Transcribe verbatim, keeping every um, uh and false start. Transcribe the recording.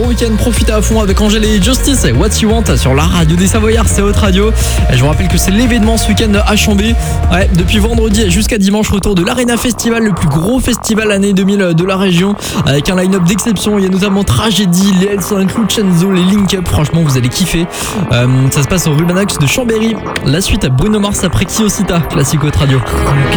week-end, profitez à fond avec Angèle et Justice et What You Want sur la radio des Savoyards, c'est votre radio. Et je vous rappelle que c'est l'événement ce week-end à Chambé. Ouais, depuis vendredi jusqu'à dimanche, retour de l'Arena Festival, le plus gros festival année deux mille de la région, avec un line-up d'exception. Il y a notamment Tragédie, les L cinq, Lucenzo, les Link Up. Franchement, vous allez kiffer. Euh, ça se passe au Rubanax de Chambéry. La suite à Bruno Mars après Kiosita, classique haute radio.